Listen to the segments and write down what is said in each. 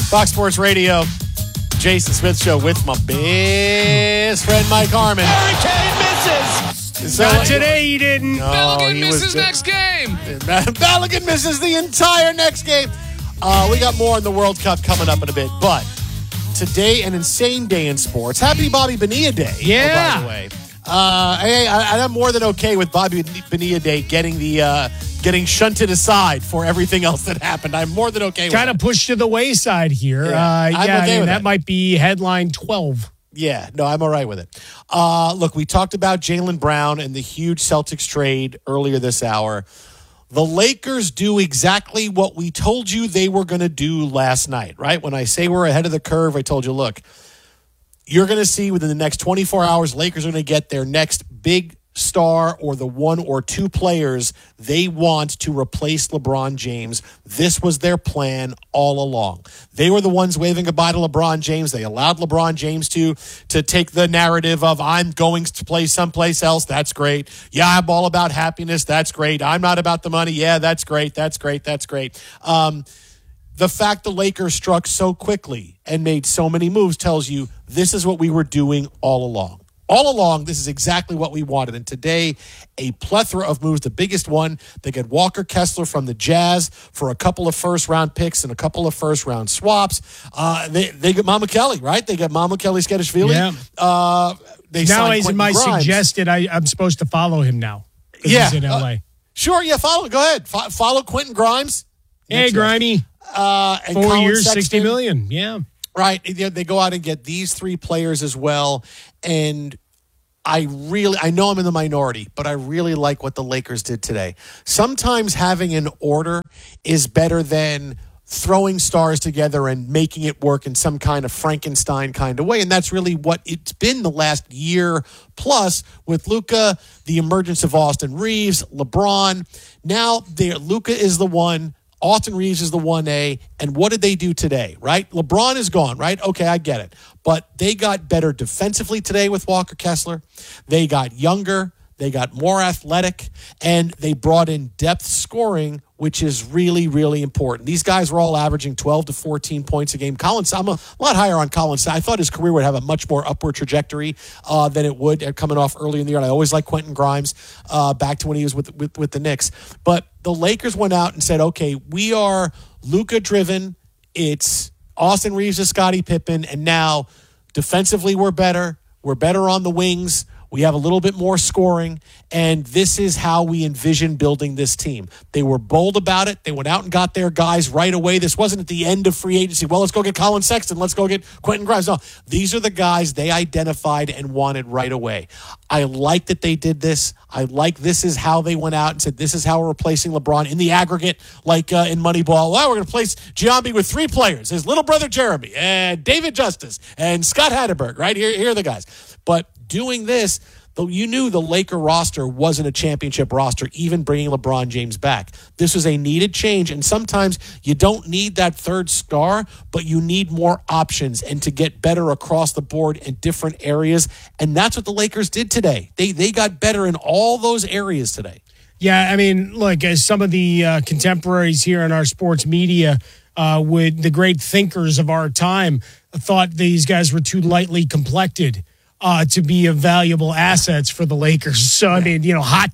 Fox Sports Radio, Jason Smith Show with my best friend Mike Harmon. Hurricane misses. So, today he didn't. No, Balogun he misses was next game. Balogun misses the entire next game. We got more in the World Cup coming up in a bit, but today, an insane day in sports. Happy Bobby Bonilla Day. Yeah. By the way. I'm more than okay with Bobby Bonilla Day getting shunted aside for everything else that happened. I'm more than okay with Kind of pushed to the wayside here. I'm okay with that it. might be headline 12. Yeah, no, I'm all right with it. Look, we talked about Jaylen Brown and the huge Celtics trade earlier this hour. The Lakers do exactly what we told you they were going to do last night, right? When I say we're ahead of the curve, I told you, look, you're going to see within the next 24 hours, Lakers are going to get their next big star or the one or two players they want to replace LeBron James. This was their plan all along. They were the ones waving goodbye to LeBron James. They allowed LeBron James to take the narrative of, I'm going to play someplace else. That's great. Yeah, I'm all about happiness. That's great. I'm not about the money. Yeah, that's great. That's great. That's great. The fact the Lakers struck so quickly and made so many moves tells you this is what we were doing all along. All along, this is exactly what we wanted. And today, a plethora of moves. The biggest one, they get Walker Kessler from the Jazz for a couple of first-round picks and a couple of first-round swaps. They get Mama Kelly, right? They get Mama Kelly Skadishvili. Yeah. Now he's in my suggested. I'm supposed to follow him now. Yeah. He's in L.A. Sure, yeah, follow. Go ahead. Follow Quentin Grimes. Hey, Grimey. And 4 Colin years, Sexton. $60 million. Yeah. Right. They go out and get these three players as well. And I know I'm in the minority, but I really like what the Lakers did today. Sometimes having an order is better than throwing stars together and making it work in some kind of Frankenstein kind of way. And that's really what it's been the last year plus with Luka, the emergence of Austin Reeves, LeBron. Now Luka is the one. Austin Reeves is the 1A, and what did they do today, right? LeBron is gone, right? Okay, I get it. But they got better defensively today with Walker Kessler. They got younger. They got more athletic, and they brought in depth scoring, which is really, really important. These guys were all averaging 12 to 14 points a game. I'm a lot higher on Collins. I thought his career would have a much more upward trajectory than it would coming off early in the year. And I always liked Quentin Grimes back to when he was with the Knicks. But the Lakers went out and said, okay, we are Luka-driven. It's Austin Reeves and Scottie Pippen, and now defensively we're better. We're better on the wings. We have a little bit more scoring, and this is how we envision building this team. They were bold about it. They went out and got their guys right away. This wasn't at the end of free agency. Well, let's go get Colin Sexton. Let's go get Quentin Grimes. No, these are the guys they identified and wanted right away. I like that they did this. I like this is how they went out and said, this is how we're replacing LeBron in the aggregate, like in Moneyball. Well, we're going to replace Giambi with three players, his little brother Jeremy, and David Justice, and Scott Hatterberg, right? Here are the guys. But doing this, though, you knew the Laker roster wasn't a championship roster, even bringing LeBron James back. This was a needed change, and sometimes you don't need that third star, but you need more options and to get better across the board in different areas, and that's what the Lakers did today. They got better in all those areas today. Yeah, I mean, look, as some of the contemporaries here in our sports media, with the great thinkers of our time, thought these guys were too lightly complected to be valuable assets for the Lakers. So, I mean, hot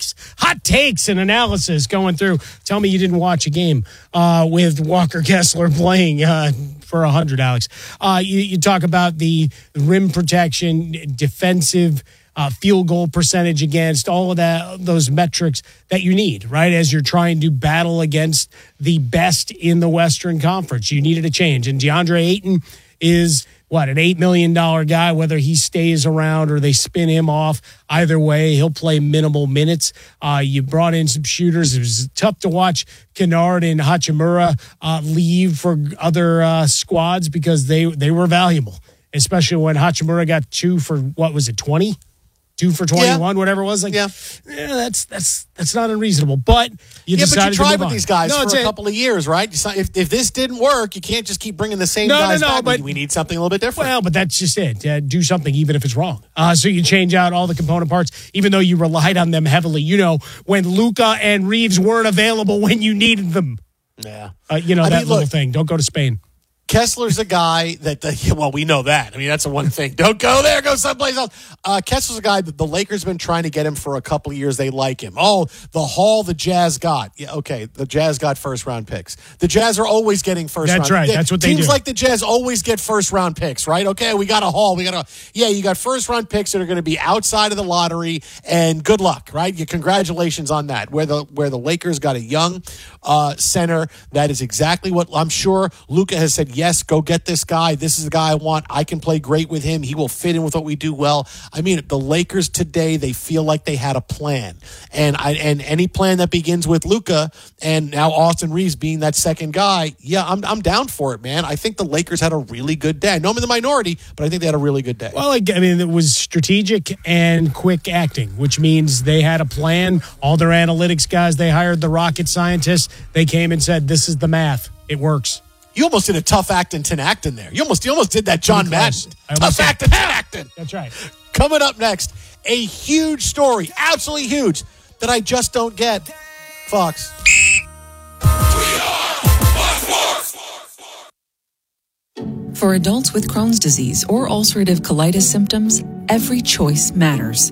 takes and analysis going through. Tell me you didn't watch a game with Walker Kessler playing for 100, Alex. You talk about the rim protection, defensive field goal percentage against, all of those metrics that you need, right? As you're trying to battle against the best in the Western Conference. You needed a change. And DeAndre Ayton is an $8 million guy, whether he stays around or they spin him off. Either way, he'll play minimal minutes. You brought in some shooters. It was tough to watch Kennard and Hachimura leave for other squads because they were valuable, especially when Hachimura got 2 for, 20? 2 for 21, whatever it was. That's not unreasonable. But you decided to tried move with on. these guys for a couple of years, right? If this didn't work, you can't just keep bringing the same guys back. But we need something a little bit different. Well, but that's just it. Do something even if it's wrong. So you change out all the component parts, even though you relied on them heavily. When Luka and Reeves weren't available when you needed them. Yeah. Little thing. Don't go to Spain. Kessler's a guy that, we know that. I mean, that's the one thing. Don't go there. Go someplace else. Kessler's a guy that the Lakers have been trying to get him for a couple of years. They like him. Oh, the haul the Jazz got. Yeah, okay. The Jazz got first-round picks. The Jazz are always getting first-round picks. That's right. That's what they do. Teams like the Jazz always get first-round picks, right? Okay, we got a haul. Yeah, you got first-round picks that are going to be outside of the lottery, and good luck, right? Congratulations on that. Where the Lakers got a young center, that is exactly what I'm sure Luka has said. Yes, go get this guy. This is the guy I want. I can play great with him. He will fit in with what we do well. I mean, the Lakers today, they feel like they had a plan. And any plan that begins with Luka and now Austin Reeves being that second guy, yeah, I'm down for it, man. I think the Lakers had a really good day. I know I'm in the minority, but I think they had a really good day. Well, I mean, it was strategic and quick acting, which means they had a plan. All their analytics guys, they hired the rocket scientists. They came and said, this is the math. It works. You almost did a tough acting there. You almost did that John Madden. Tough acting. That's right. Coming up next, a huge story, absolutely huge, that I just don't get. Fox. For adults with Crohn's disease or ulcerative colitis symptoms, every choice matters.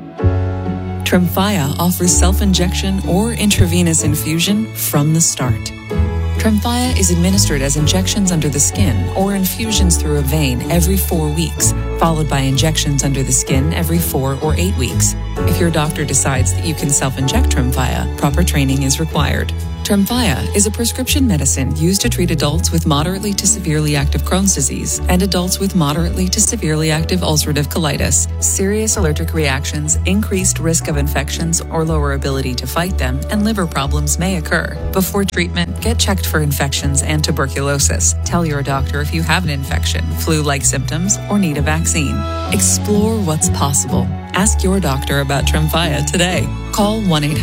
Tremfya offers self-injection or intravenous infusion from the start. Tremfya is administered as injections under the skin or infusions through a vein every 4 weeks, followed by injections under the skin every 4 or 8 weeks. If your doctor decides that you can self-inject Tremfya, proper training is required. Tremfya is a prescription medicine used to treat adults with moderately to severely active Crohn's disease and adults with moderately to severely active ulcerative colitis. Serious allergic reactions, increased risk of infections or lower ability to fight them, and liver problems may occur. Before treatment, get checked for infections and tuberculosis. Tell your doctor if you have an infection, flu-like symptoms, or need a vaccine. Explore what's possible. Ask your doctor about Tremfya today. Call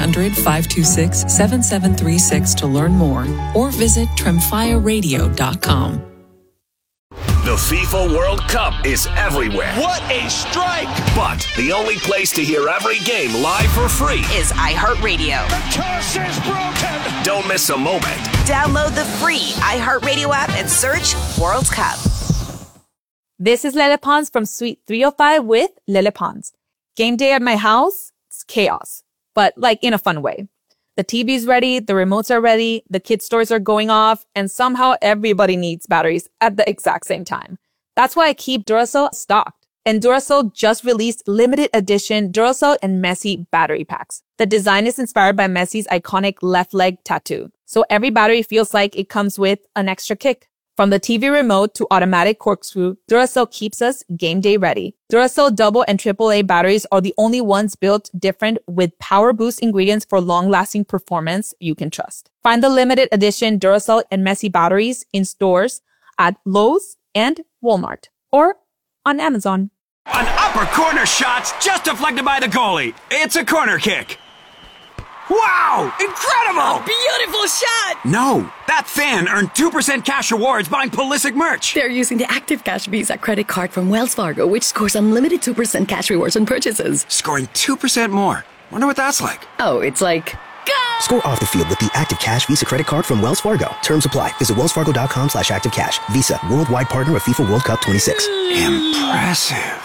1-800-526-7736 to learn more or visit tremfyaradio.com. The FIFA World Cup is everywhere. What a strike! But the only place to hear every game live for free is iHeartRadio. The curse is broken! Don't miss a moment. Download the free iHeartRadio app and search World Cup. This is Lele Pons from Suite 305 with Lele Pons. Game day at my house, it's chaos, but like in a fun way. The TV's ready, the remotes are ready, the kids' toys are going off, and somehow everybody needs batteries at the exact same time. That's why I keep Duracell stocked. And Duracell just released limited edition Duracell and Messi battery packs. The design is inspired by Messi's iconic left leg tattoo, so every battery feels like it comes with an extra kick. From the TV remote to automatic corkscrew, Duracell keeps us game day ready. Duracell double and AAA batteries are the only ones built different with power boost ingredients for long-lasting performance you can trust. Find the limited edition Duracell and Messi batteries in stores at Lowe's and Walmart or on Amazon. An upper corner shot just deflected by the goalie. It's a corner kick. Wow! Incredible! Beautiful shot! No, that fan earned 2% cash rewards buying Pulisic merch. They're using the Active Cash Visa credit card from Wells Fargo, which scores unlimited 2% cash rewards on purchases. Scoring 2% more. Wonder what that's like. Oh, it's like... Go! Score off the field with the Active Cash Visa credit card from Wells Fargo. Terms apply. Visit wellsfargo.com/activecash. Visa, worldwide partner of FIFA World Cup 26. Impressive.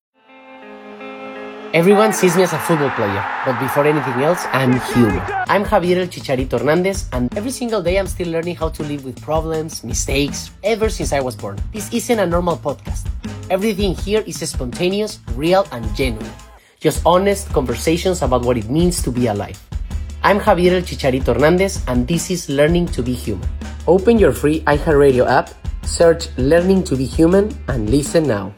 Everyone sees me as a football player, but before anything else, I'm human. I'm Javier El Chicharito Hernandez, and every single day I'm still learning how to live with problems, mistakes, ever since I was born. This isn't a normal podcast. Everything here is spontaneous, real, and genuine. Just honest conversations about what it means to be alive. I'm Javier El Chicharito Hernandez, and this is Learning to be Human. Open your free iHeartRadio app, search Learning to be Human, and listen now.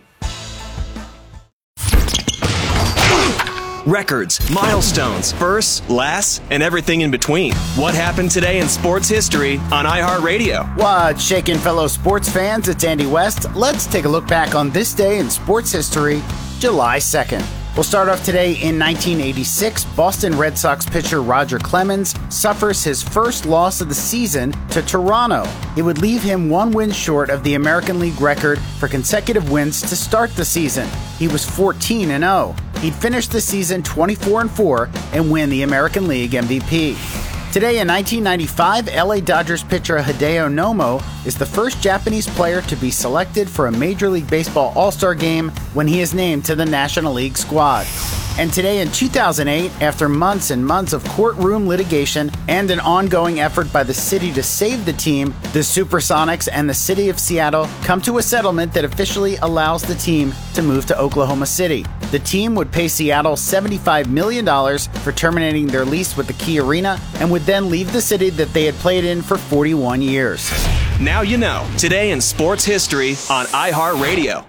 Records, milestones, firsts, lasts, and everything in between. What happened today in sports history on iHeartRadio? What's shaking, fellow sports fans? It's Andy West. Let's take a look back on this day in sports history, July 2nd. We'll start off today in 1986. Boston Red Sox pitcher Roger Clemens suffers his first loss of the season to Toronto. It would leave him 1 win short of the American League record for consecutive wins to start the season. He was 14-0. He'd finish the season 24-4 and win the American League MVP. Today in 1995, LA Dodgers pitcher Hideo Nomo is the first Japanese player to be selected for a Major League Baseball All-Star game when he is named to the National League squad. And today in 2008, after months and months of courtroom litigation and an ongoing effort by the city to save the team, the Supersonics and the city of Seattle come to a settlement that officially allows the team to move to Oklahoma City. The team would pay Seattle $75 million for terminating their lease with the Key Arena and would then leave the city that they had played in for 41 years. Now you know. Today in sports history on iHeartRadio.